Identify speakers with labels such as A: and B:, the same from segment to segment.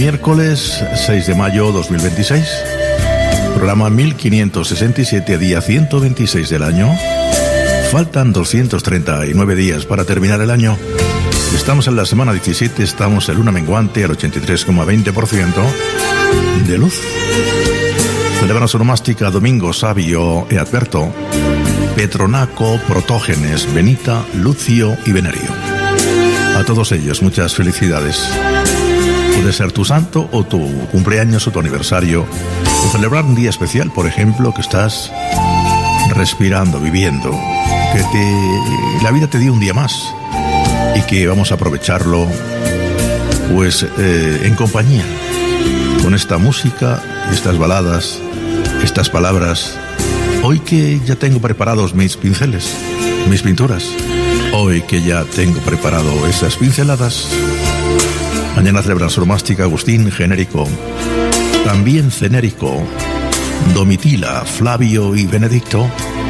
A: Miércoles 6 de mayo 2026. Programa 1567, día 126 del año. Faltan 239 días para terminar el año. Estamos en la semana 17, estamos en luna menguante al 83,20% de luz. Celebran su nomástica Domingo, Sabio e Adverto, Petronaco, Protógenes, Benita, Lucio y Venerio. A todos ellos, muchas felicidades. Puede ser tu santo o tu cumpleaños o tu aniversario, o celebrar un día especial, por ejemplo, que estás respirando, viviendo, que la vida te dio un día más y que vamos a aprovecharlo pues en compañía, con esta música, estas baladas, estas palabras. Hoy que ya tengo preparados mis pinceles, mis pinturas, hoy que ya tengo preparado esas pinceladas. Mañana celebran su nomástica Agustín, Genérico, también Cenérico, Domitila, Flavio y Benedicto.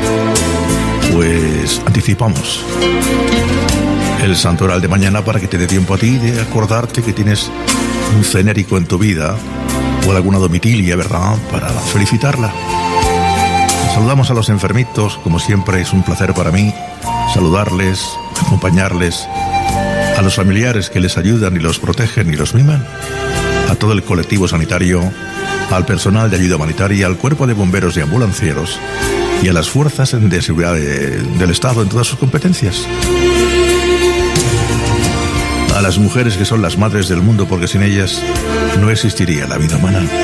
A: Pues anticipamos el santoral de mañana para que te dé tiempo a ti de acordarte que tienes un Cenérico en tu vida o alguna Domitilia, ¿verdad?, para felicitarla. Saludamos a los enfermitos, como siempre es un placer para mí saludarles, acompañarles, a los familiares que les ayudan y los protegen y los miman, a todo el colectivo sanitario, al personal de ayuda humanitaria, al cuerpo de bomberos y ambulancieros y a las fuerzas de seguridad del Estado en todas sus competencias. A las mujeres que son las madres del mundo, porque sin ellas no existiría la vida humana.